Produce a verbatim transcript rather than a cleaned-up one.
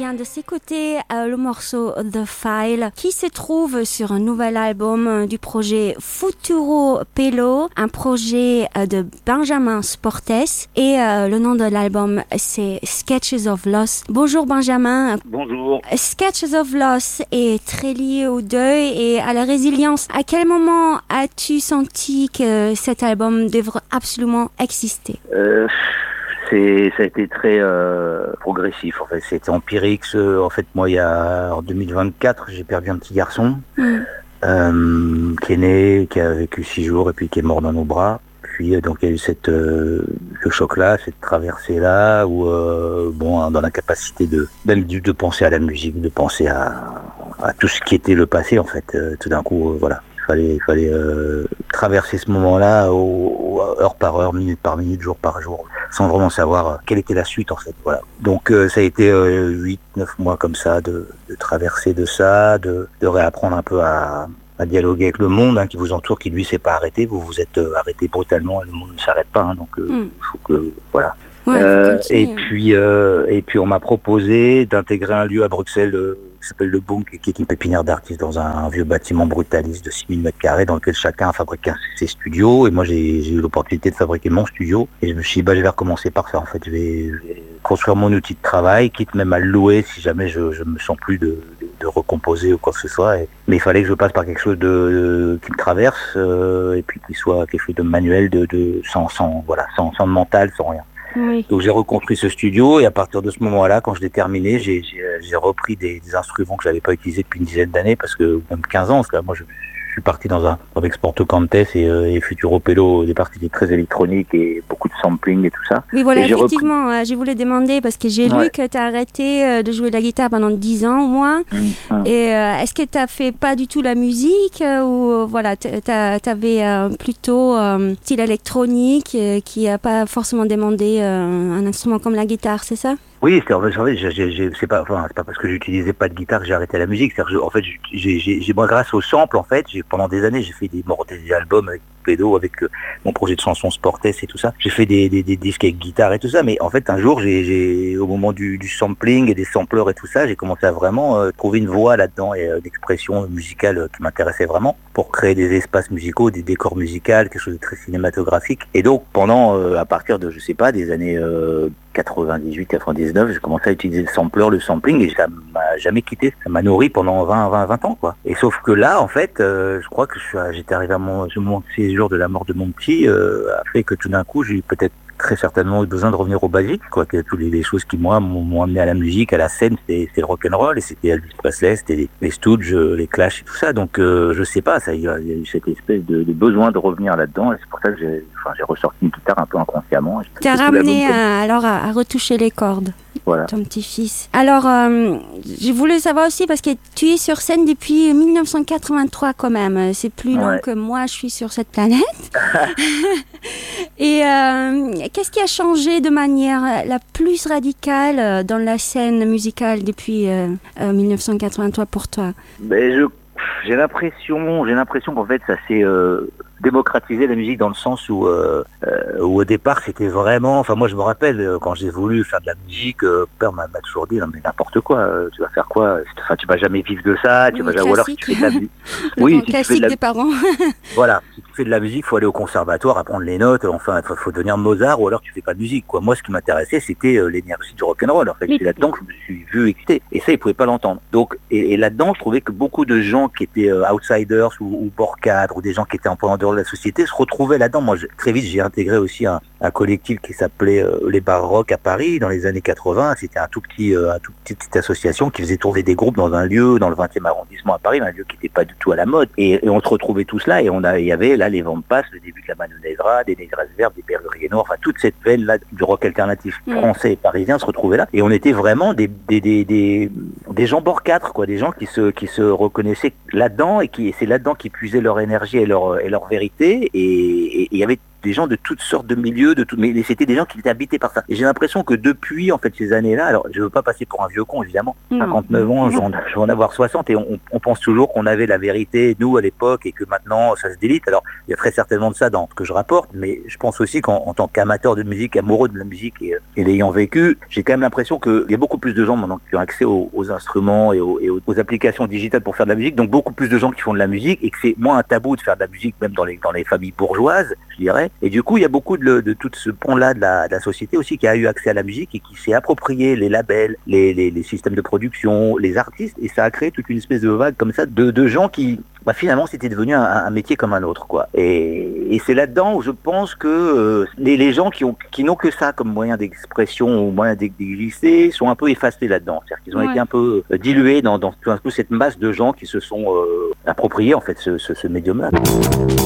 vient de s'écouter euh, le morceau The File qui se trouve sur un nouvel album euh, du projet Futuro Pelo, un projet euh, de Benjamin Sportes et euh, le nom de l'album c'est Sketches of Loss. Bonjour Benjamin. Bonjour. Sketches of Loss est très lié au deuil et à la résilience. À quel moment as-tu senti que cet album devrait absolument exister? Euh, c'est, ça a été très euh, progressif. En fait, c'était empirique. Ce, en fait, moi, il y a en deux mille vingt-quatre, j'ai perdu un petit garçon mm. euh, qui est né, qui a vécu six jours et puis qui est mort dans nos bras. Puis donc il y a eu cette euh, le choc-là, cette traversée-là, où euh, bon, dans la capacité de même de penser à la musique, de penser à, à tout ce qui était le passé en fait. Euh, tout d'un coup, euh, voilà. Il fallait, il fallait euh, traverser ce moment-là au, au, heure par heure, minute par minute, jour par jour, sans vraiment savoir euh, quelle était la suite en fait. Voilà. Donc euh, ça a été euh, huit, neuf mois comme ça de, de traverser de ça, de, de réapprendre un peu à, à dialoguer avec le monde hein, qui vous entoure, qui lui s'est pas arrêté. Vous vous êtes euh, arrêté brutalement et le monde ne s'arrête pas. Hein, donc il euh, mm. faut que voilà. Ouais, euh, et puis euh, et puis on m'a proposé d'intégrer un lieu à Bruxelles euh, qui s'appelle le Bunk, qui est une pépinière d'artistes dans un, un vieux bâtiment brutaliste de six mille mètres carrés dans lequel chacun a fabriqué ses studios. Et moi j'ai, j'ai eu l'opportunité de fabriquer mon studio et je me suis dit bah je vais recommencer par ça en fait. Je vais, je vais construire mon outil de travail, quitte même à le louer si jamais je je me sens plus de, de, de recomposer ou quoi que ce soit. Et, mais il fallait que je passe par quelque chose de, de qui me traverse euh, et puis qui soit quelque chose de manuel, de, de sans sans voilà sans sans mental, sans rien. Oui. Donc j'ai reconstruit ce studio et à partir de ce moment-là, quand je l'ai terminé, j'ai, j'ai, j'ai repris des, des instruments que j'avais pas utilisés depuis une dizaine d'années, parce que même quinze ans, parce que là, moi je, je suis parti dans un avec Sporto Cantes et, euh, et Futuro Pelo, des parties très électroniques et beaucoup de sampling et tout ça. Oui voilà, et effectivement, repris... je voulais demander parce que j'ai ouais. lu que tu as arrêté de jouer de la guitare pendant dix ans au moins. Mmh. Et euh, est-ce que tu as fait pas du tout la musique euh, ou voilà, tu avais euh, plutôt euh, style électronique euh, qui a pas forcément demandé euh, un instrument comme la guitare, c'est ça? Oui, c'est en fait, j'ai, j'ai, j'ai, c'est pas, enfin, c'est pas parce que j'utilisais pas de guitare que j'ai arrêté la musique. C'est en fait, j'ai, j'ai, j'ai, moi, grâce au sample, en fait, j'ai, pendant des années, j'ai fait des, des albums avec Pédo, avec euh, mon projet de chansons Sportes et tout ça. J'ai fait des, des, des disques avec guitare et tout ça. Mais en fait, un jour, j'ai, j'ai au moment du, du sampling et des sampleurs et tout ça, j'ai commencé à vraiment euh, trouver une voix là-dedans et euh, d'expression musicale euh, qui m'intéressait vraiment pour créer des espaces musicaux, des décors musicaux, quelque chose de très cinématographique. Et donc, pendant, euh, à partir de, je sais pas, des années euh, quatre-vingt-dix-huit quatre-vingt-dix-neuf, j'ai commencé à utiliser le sampler, le sampling, et ça m'a jamais quitté. Ça m'a nourri pendant vingt, vingt, vingt ans, quoi. Et sauf que là, en fait, euh, je crois que je suis, j'étais arrivé à mon, ce moment de séjour de la mort de mon petit, euh, a fait que tout d'un coup, j'ai eu peut-être très certainement eu besoin de revenir au basique, quoi. Que toutes les, les choses qui, moi, m'ont, m'ont amené à la musique, à la scène, c'était, c'était le rock'n'roll, et c'était Elvis Presley, c'était les, les Stooges, les Clash et tout ça. Donc, euh, je sais pas, ça, il y a, il y a eu cette espèce de, de besoin de revenir là-dedans, et c'est pour ça que j'ai, enfin, j'ai ressorti une guitare un peu inconsciemment. Tu as ramené à, alors à, à retoucher les cordes. Voilà. Ton petit-fils. Alors, euh, je voulais savoir aussi, parce que tu es sur scène depuis dix-neuf cent quatre-vingt-trois quand même. C'est plus long ouais. que moi, je suis sur cette planète. Et euh, qu'est-ce qui a changé de manière la plus radicale dans la scène musicale depuis euh, euh, dix-neuf cent quatre-vingt-trois pour toi? Ben, je, j'ai l'impression, j'ai l'impression qu'en fait, ça s'est... Euh... démocratiser la musique dans le sens où, euh, euh, où au départ c'était vraiment, enfin moi je me rappelle euh, quand j'ai voulu faire de la musique, euh, père m'a, m'a toujours dit non mais n'importe quoi, euh, tu vas faire quoi, enfin tu vas jamais vivre de ça, tu oui, vas ou alors si tu fais de la musique, oui, si classique tu fais de la... des parents. Voilà, si tu fais de la musique, faut aller au conservatoire, apprendre les notes, enfin faut, faut devenir Mozart ou alors tu fais pas de musique quoi. Moi ce qui m'intéressait c'était euh, l'énergie du rock'n'roll en fait, mais... c'est là-dedans que je me suis vu excité et ça ils pouvaient pas l'entendre. Donc et, et là-dedans je trouvais que beaucoup de gens qui étaient euh, outsiders ou, ou bord cadre ou des gens qui étaient un peu en dehors de la société se retrouvaient là-dedans. Moi, je, très vite, j'ai intégré aussi un, un collectif qui s'appelait euh, les Bars Rock à Paris dans les années quatre-vingts. C'était un tout petit, euh, un tout petit petite association qui faisait tourner des groupes dans un lieu dans le vingtième arrondissement à Paris, un lieu qui n'était pas du tout à la mode. Et, et on se retrouvait tous là et on a, il y avait là les Vampas, le début de la Mano Negra, des Négresses Vertes, des Berruriers Noirs, enfin toute cette veine là du rock alternatif français et parisien se retrouvait là. Et on était vraiment des des des des, des gens bord quatre quoi, des gens qui se qui se reconnaissaient là-dedans et qui et c'est là-dedans qu'ils puisaient leur énergie et leur et leur vérité. Et il y avait des gens de toutes sortes de milieux, de tout, mais c'était des gens qui étaient habités par ça. Et j'ai l'impression que depuis en fait ces années-là, alors je veux pas passer pour un vieux con évidemment, mmh. cinquante-neuf ans, je vais en avoir soixante et on, on pense toujours qu'on avait la vérité nous à l'époque et que maintenant ça se délite. Alors il y a très certainement de ça dans ce que je rapporte, mais je pense aussi qu'en en tant qu'amateur de musique, amoureux de la musique et, et l'ayant vécu, j'ai quand même l'impression qu'il y a beaucoup plus de gens maintenant qui ont accès aux, aux instruments et, aux, et aux applications digitales pour faire de la musique, donc beaucoup plus de gens qui font de la musique et que c'est moins un tabou de faire de la musique même dans les, dans les familles bourgeoises, je dirais. Et du coup, il y a beaucoup de, de tout ce pont-là de la, de la société aussi qui a eu accès à la musique et qui s'est approprié les labels, les, les, les systèmes de production, les artistes, et ça a créé toute une espèce de vague comme ça de, de gens qui, bah, finalement, c'était devenu un, un métier comme un autre, quoi. Et, et c'est là-dedans où je pense que euh, les, les gens qui ont qui n'ont que ça comme moyen d'expression ou moyen d'exister sont un peu effacés là-dedans. C'est-à-dire qu'ils ont ouais. été un peu euh, dilués dans, dans tout un coup cette masse de gens qui se sont euh, appropriés en fait ce, ce, ce médium-là.